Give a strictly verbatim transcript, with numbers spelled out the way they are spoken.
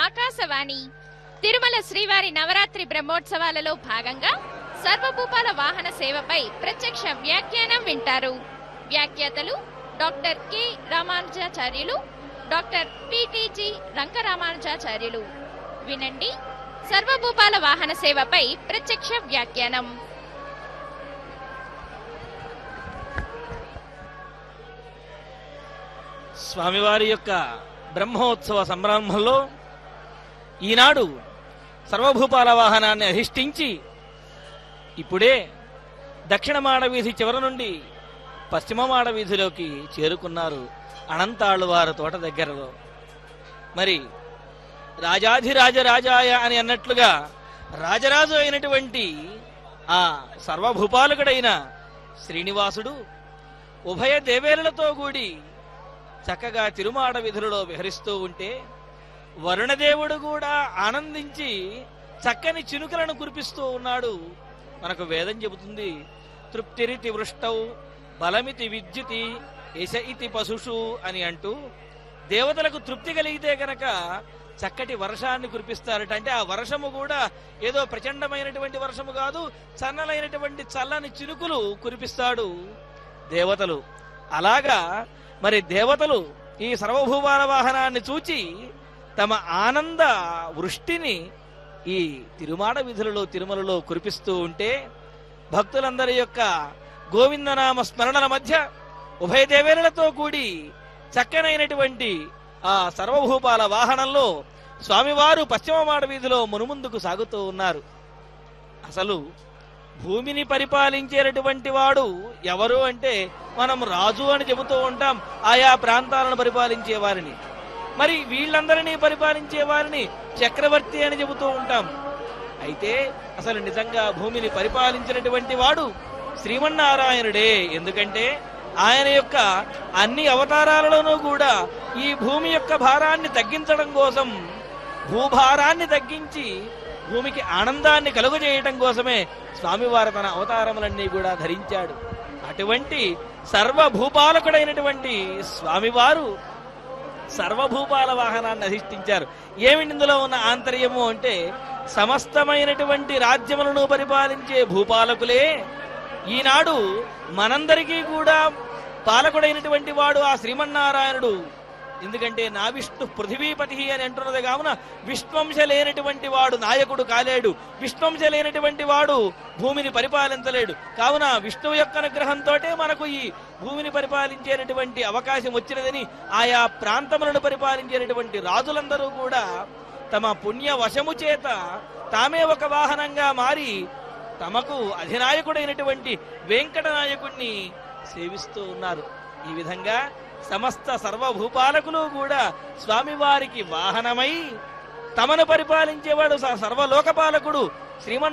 ఆకాశవాణి తిరుమల శ్రీవారి నవరాత్రి బ్రహ్మోత్సవాలలో భాగంగా సర్వభూపాల వాహన సేవపై ప్రత్యక్ష వ్యాఖ్యానం వింటారు. వ్యాఖ్యాతలు డాక్టర్ కె రామానుజాచార్యులు, డాక్టర్ పిటిజి రంగరామానుజాచార్యులు. వినండి, సర్వభూపాల వాహన సేవపై ప్రత్యక్ష వ్యాఖ్యానం. స్వామివారి యొక్క బ్రహ్మోత్సవ సంరంభంలో ఈనాడు సర్వభూపాల వాహనాన్ని అధిష్ఠించి ఇప్పుడే దక్షిణ మాడవీధి చివరి నుండి పశ్చిమ మాడవీధిలోకి చేరుకున్నారు అనంతాళ్ళవారి తోట దగ్గరలో. మరి రాజాధిరాజ రాజాయ అని అన్నట్లుగా రాజరాజు అయినటువంటి ఆ సర్వభూపాలకుడైన శ్రీనివాసుడు ఉభయ దేవేరులతో కూడి చక్కగా తిరుమాడ వీధులలో విహరిస్తూ ఉంటే వరుణదేవుడు కూడా ఆనందించి చక్కని చినుకలను కురిపిస్తూ ఉన్నాడు. మనకు వేదం చెబుతుంది, తృప్తిరితి వృష్టౌ బలమితి విద్యుతి యశ ఇతి పశుషు అని అంటూ, దేవతలకు తృప్తి కలిగితే గనక చక్కటి వర్షాన్ని కురిపిస్తారట. అంటే ఆ వర్షము కూడా ఏదో ప్రచండమైనటువంటి వర్షము కాదు, చన్నలైనటువంటి చల్లని చినుకులు కురిపిస్తాడు దేవతలు. అలాగా మరి దేవతలు ఈ సర్వభూపాల వాహనాన్ని చూచి తమ ఆనంద వృష్టిని ఈ తిరుమాడ వీధులలో తిరుమలలో కురిపిస్తూ ఉంటే భక్తులందరి యొక్క గోవిందనామ స్మరణల మధ్య ఉభయ దేవేరులతో కూడి చక్కనైనటువంటి ఆ సర్వభూపాల వాహనంలో స్వామివారు పశ్చిమ మాడ వీధిలో మునుముందుకు సాగుతూ ఉన్నారు. అసలు భూమిని పరిపాలించేటటువంటి వాడు ఎవరు అంటే మనం రాజు అని చెబుతూ ఉంటాం, ఆయా ప్రాంతాలను పరిపాలించే వారిని. మరి వీళ్ళందరినీ పరిపాలించే వారిని చక్రవర్తి అని చెబుతూ ఉంటాం. అయితే అసలు నిజంగా భూమిని పరిపాలించినటువంటి వాడు శ్రీమన్నారాయణుడే. ఎందుకంటే ఆయన యొక్క అన్ని అవతారాలలోనూ కూడా ఈ భూమి యొక్క భారాన్ని తగ్గించడం కోసం, భూభారాన్ని తగ్గించి భూమికి ఆనందాన్ని కలుగజేయటం కోసమే స్వామివారు తన అవతారములన్నీ కూడా ధరించాడు. అటువంటి సర్వభూపాలకుడైనటువంటి స్వామివారు సర్వభూపాల వాహనాన్ని అధిష్ఠించారు. ఏమిటి ఇందులో ఉన్న ఆంతర్యము అంటే, సమస్తమైనటువంటి రాజ్యములను పరిపాలించే భూపాలకులే ఈనాడు మనందరికీ కూడా పాలకుడైనటువంటి వాడు ఆ శ్రీమన్నారాయణుడు. ఎందుకంటే నా విష్ణు పృథివీపతి అని అంటున్నది కావున విష్ణువంశ లేనటువంటి వాడు నాయకుడు కాలేడు, విష్ణువంశ లేనటువంటి వాడు భూమిని పరిపాలించలేడు. కావున విష్ణువు యొక్క అనుగ్రహంతో మనకు ఈ భూమిని పరిపాలించేటటువంటి అవకాశం వచ్చినదని ఆయా ప్రాంతములను పరిపాలించేటటువంటి రాజులందరూ కూడా తమ పుణ్య వశము చేత తామే ఒక వాహనంగా మారి తమకు అధినాయకుడైనటువంటి వెంకట నాయకుడిని సేవిస్తూ ఉన్నారు. ఈ విధంగా సమస్త సర్వభూపాలకులు కూడా స్వామివారికి వాహనమై తమను పరిపాలించేవాడు సర్వలోకపాలకుడు శ్రీమన్